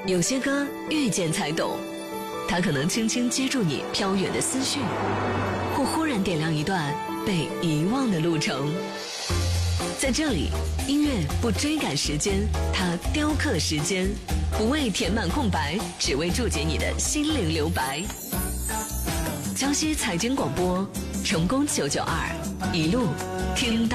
有些歌遇见才懂，它可能轻轻接住你飘远的思绪，或忽然点亮一段被遗忘的路程。在这里，音乐不追赶时间，它雕刻时间，不为填满空白，只为注解你的心灵留白。江西财经广播，成功992，一路听到。